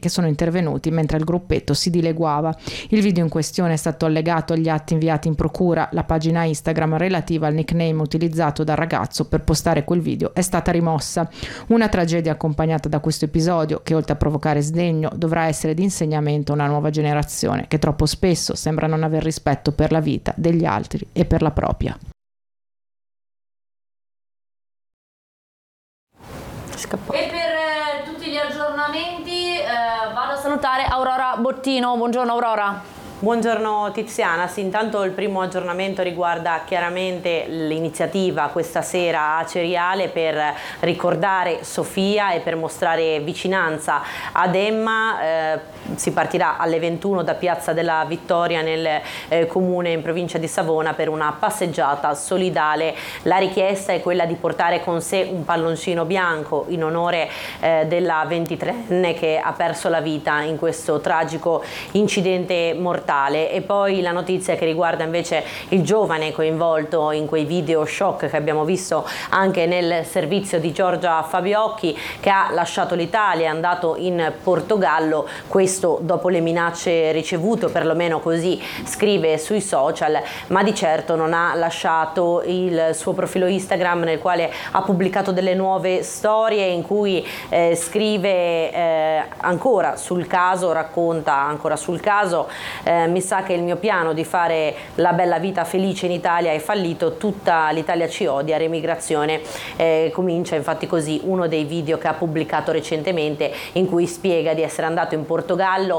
che sono intervenuti mentre il gruppetto si dileguava. Il video in questione è stato allegato agli atti inviati in procura. La pagina Instagram relativa al nickname utilizzato dal ragazzo per postare quel video è stata rimossa. Una tragedia accompagnata da questo episodio che, oltre a provocare sdegno, dovrà essere di insegnamento a una nuova generazione che troppo spesso sembra non aver rispetto per la vita degli altri e per la propria. E per tutti gli aggiornamenti vado a salutare Aurora Bottino. Buongiorno Aurora. Buongiorno Tiziana, sì, intanto il primo aggiornamento riguarda chiaramente l'iniziativa questa sera a Ceriale per ricordare Sofia e per mostrare vicinanza ad Emma. Si partirà alle 21 da Piazza della Vittoria nel comune in provincia di Savona per una passeggiata solidale. La richiesta è quella di portare con sé un palloncino bianco in onore della 23enne che ha perso la vita in questo tragico incidente mortale. E poi la notizia che riguarda invece il giovane coinvolto in quei video shock che abbiamo visto anche nel servizio di Giorgia Fabiocchi, che ha lasciato l'Italia, è andato in Portogallo, questo dopo le minacce ricevute, o perlomeno così scrive sui social, ma di certo non ha lasciato il suo profilo Instagram nel quale ha pubblicato delle nuove storie in cui scrive ancora sul caso, racconta ancora sul caso. Mi sa che il mio piano di fare la bella vita felice in Italia è fallito, tutta l'Italia ci odia, remigrazione. Comincia infatti così uno dei video che ha pubblicato recentemente, in cui spiega di essere andato in Portogallo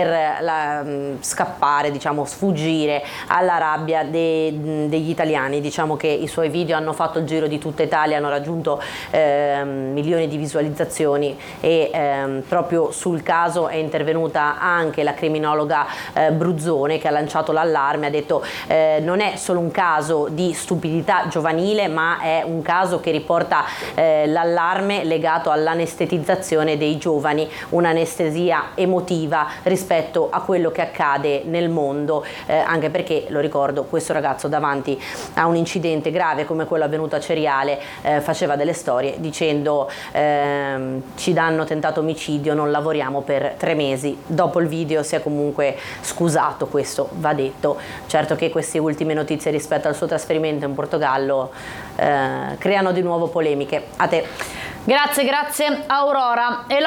per scappare, diciamo sfuggire alla rabbia degli italiani. Diciamo che i suoi video hanno fatto il giro di tutta Italia, hanno raggiunto milioni di visualizzazioni e proprio sul caso è intervenuta anche la criminologa Bruzzone, che ha lanciato l'allarme, ha detto non è solo un caso di stupidità giovanile, ma è un caso che riporta l'allarme legato all'anestetizzazione dei giovani, un'anestesia emotiva rispetto a quello che accade nel mondo, anche perché, lo ricordo, questo ragazzo davanti a un incidente grave come quello avvenuto a Ceriale faceva delle storie dicendo ci danno tentato omicidio, non lavoriamo per 3 mesi. Dopo il video si è comunque scusato, questo va detto. Certo che queste ultime notizie rispetto al suo trasferimento in Portogallo creano di nuovo polemiche. A te. Grazie Aurora. E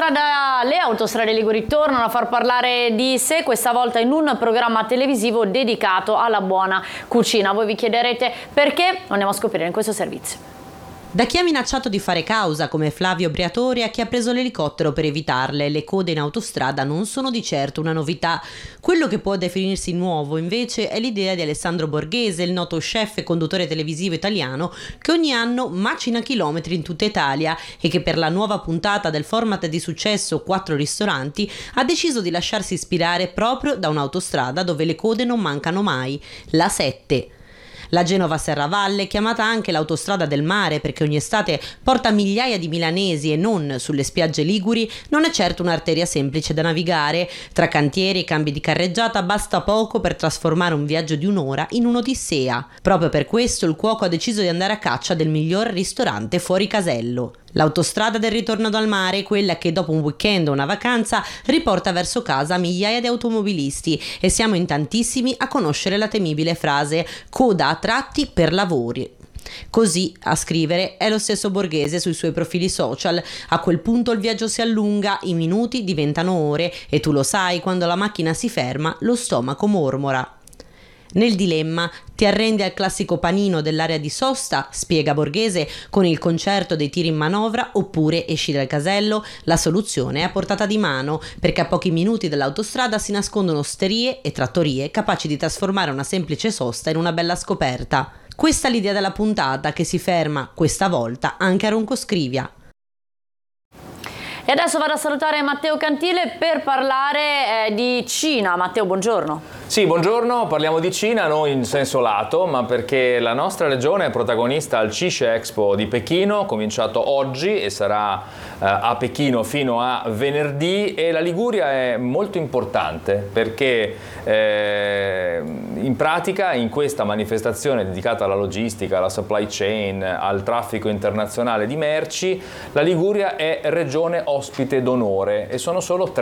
le autostrade Liguri tornano a far parlare di sé, questa volta in un programma televisivo dedicato alla buona cucina. Voi vi chiederete perché? Lo andiamo a scoprire in questo servizio. Da chi ha minacciato di fare causa come Flavio Briatore a chi ha preso l'elicottero per evitarle, le code in autostrada non sono di certo una novità. Quello che può definirsi nuovo invece è l'idea di Alessandro Borghese, il noto chef e conduttore televisivo italiano che ogni anno macina chilometri in tutta Italia e che per la nuova puntata del format di successo 4 ristoranti ha deciso di lasciarsi ispirare proprio da un'autostrada dove le code non mancano mai, la 7. La Genova-Serravalle, chiamata anche l'autostrada del mare perché ogni estate porta migliaia di milanesi e non sulle spiagge liguri, non è certo un'arteria semplice da navigare. Tra cantieri e cambi di carreggiata basta poco per trasformare un viaggio di un'ora in un'odissea. Proprio per questo il cuoco ha deciso di andare a caccia del miglior ristorante fuori casello. L'autostrada del ritorno dal mare, quella che dopo un weekend o una vacanza riporta verso casa migliaia di automobilisti, e siamo in tantissimi a conoscere la temibile frase "coda a tratti per lavori". Così a scrivere è lo stesso Borghese sui suoi profili social. A quel punto il viaggio si allunga, i minuti diventano ore e tu lo sai, quando la macchina si ferma lo stomaco mormora. Nel dilemma, ti arrendi al classico panino dell'area di sosta, spiega Borghese, con il concerto dei tiri in manovra, oppure esci dal casello? La soluzione è a portata di mano, perché a pochi minuti dall'autostrada si nascondono osterie e trattorie capaci di trasformare una semplice sosta in una bella scoperta. Questa è l'idea della puntata, che si ferma, questa volta, anche a Roncoscrivia. E adesso vado a salutare Matteo Cantile per parlare di Cina. Matteo, buongiorno. Sì, buongiorno, parliamo di Cina, non in senso lato, ma perché la nostra regione è protagonista al CICE Expo di Pechino, cominciato oggi e sarà a Pechino fino a venerdì, e la Liguria è molto importante perché in pratica in questa manifestazione dedicata alla logistica, alla supply chain, al traffico internazionale di merci, la Liguria è regione ospite d'onore e sono solo 3